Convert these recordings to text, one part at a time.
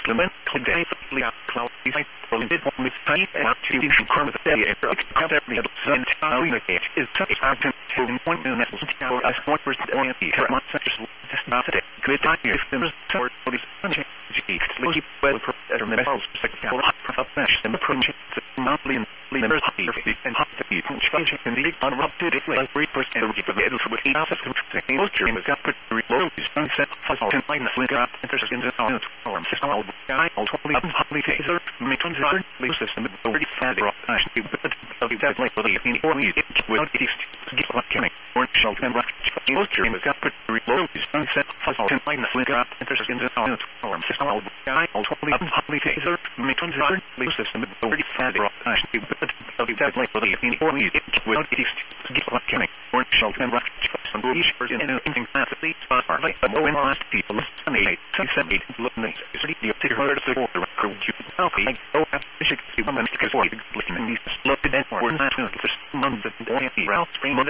Clement today cloud did one with tight to curve the day every is such to 1 minute or as 1% only such as not it good time if there's sort of this look well for the metals sector of mesh and approach monthly and and hot to be changing in the unrupted like 3% of the middle with the office most during the got low sunset for minus with got interest in the form system guy totally unhappy taser making the system already fed rock of the deadly for the or will get what coming or shall and rock most during the got low sunset for minus with got interest in the form system guy totally unhappy taser making the system already fed rock of the deadly for the or will get what coming or shall and rock some bush in anything fancy are like the more last people sunny 78 looking is the heard of the water crew healthy oh should see women because we looking these looked at or not for months of the route spring of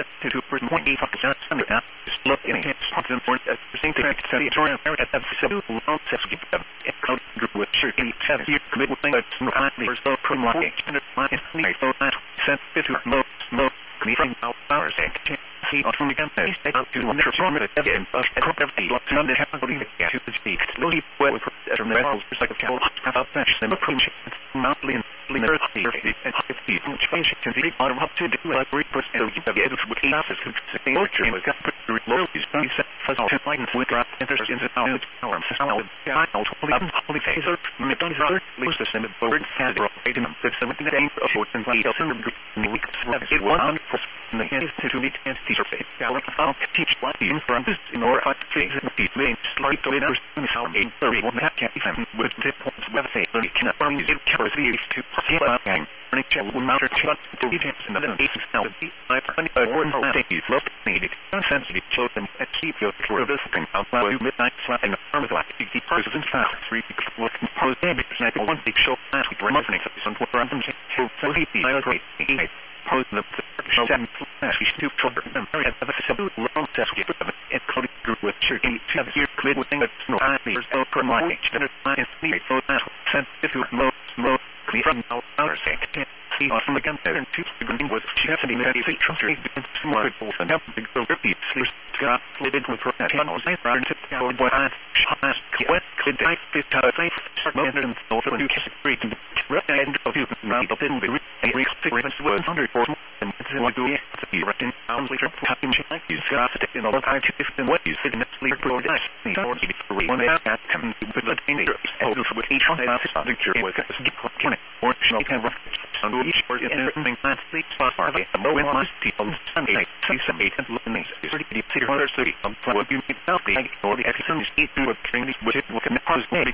2.85% under that just look in it something for the same thing to the area at the long steps give them a code group with sure 87 you commit with things not the first from like and so that sent to no meeting out hours see on from again they out to one from it again but every lot to the happening to speak slowly well for the metals like a couple about that and approach monthly and linear and change to the bottom up to the like 3% of the edge with the office to say or dream was got low is set for to find with drop interest in the power sound guy totally phaser midon rather lose system of bird has rotating the 17 days of and like the week 100% in the institute and teacher gallant about teach what the inferences in order to fix the main slide to leaders in how 831 that can't be found with the points website so you cannot run it covers the to see about gang furniture will matter to details in the basis now the I find a word for that you love needed sensitive show them and keep your for this thing out while you midnight slapping the arm like the person in fact three what pose damage like one big show that we bring money some for random so he I agree pose the seven flash two children and very long test and coding group with sure to have here clear with things no there's no promote and so that sent if you low clear from our sake see on the gun there and two green was she has to be made a trust and smart and have big repeat sleeps got lived with her panels I ran to go what I what could I fit out safe and also you can create and of you not didn't be a requirement was under for and what do you have to be written down later talking like you got to in all kind of different ways in the sleep or dice or one that come with the danger with each one that picture was can or can on each or anything that sleeps are the moment last people Sunday season 8 and looking is pretty city what you need out the or the exercise eat to a training which it will cause